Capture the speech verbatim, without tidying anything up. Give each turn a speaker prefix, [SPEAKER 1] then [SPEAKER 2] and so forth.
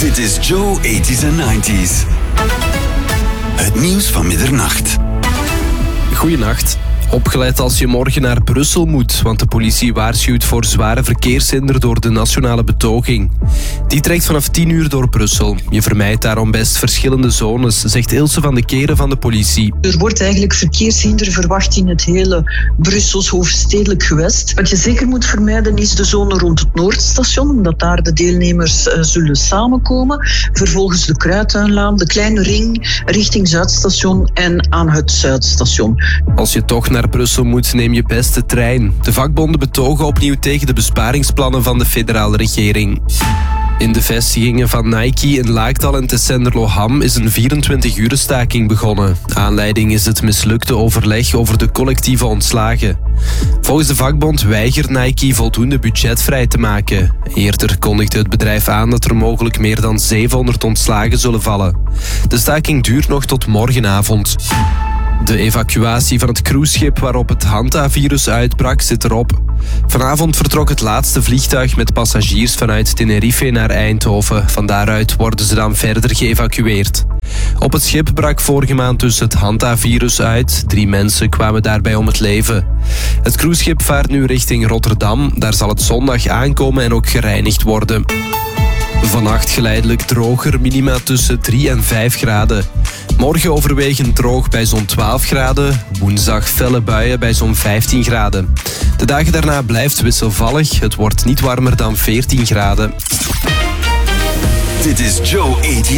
[SPEAKER 1] Dit is Joe eighties en nineties. Het nieuws van middernacht.
[SPEAKER 2] Goeienacht. Opgelet als je morgen naar Brussel moet, want de politie waarschuwt voor zware verkeershinder door de nationale betoging. Die trekt vanaf tien uur door Brussel. Je vermijdt daarom best verschillende zones, zegt Ilse van de Keren van de politie.
[SPEAKER 3] Er wordt eigenlijk verkeershinder verwacht in het hele Brussels hoofdstedelijk gewest. Wat je zeker moet vermijden is de zone rond het Noordstation, omdat daar de deelnemers uh, zullen samenkomen. Vervolgens de Kruituinlaan, de Kleine Ring, richting Zuidstation en aan het Zuidstation.
[SPEAKER 2] Als je toch naar Brussel moet, neem je best de trein. De vakbonden betogen opnieuw tegen de besparingsplannen van de federale regering. In de vestigingen van Nike in Laakdal en Tessenderlo-Ham is een vierentwintig-uren staking begonnen. Aanleiding is het mislukte overleg over de collectieve ontslagen. Volgens de vakbond weigert Nike voldoende budget vrij te maken. Eerder kondigde het bedrijf aan dat er mogelijk meer dan zevenhonderd ontslagen zullen vallen. De staking duurt nog tot morgenavond. De evacuatie van het cruiseschip waarop het Hanta-virus uitbrak zit erop. Vanavond vertrok het laatste vliegtuig met passagiers vanuit Tenerife naar Eindhoven. Van daaruit worden ze dan verder geëvacueerd. Op het schip brak vorige maand dus het Hanta-virus uit. Drie mensen kwamen daarbij om het leven. Het cruiseschip vaart nu richting Rotterdam. Daar zal het zondag aankomen en ook gereinigd worden. Vannacht geleidelijk droger, minima tussen drie en vijf graden. Morgen overwegend droog bij zo'n twaalf graden. Woensdag felle buien bij zo'n vijftien graden. De dagen daarna blijft wisselvallig. Het wordt niet warmer dan veertien graden.
[SPEAKER 1] Dit is Joe eighties.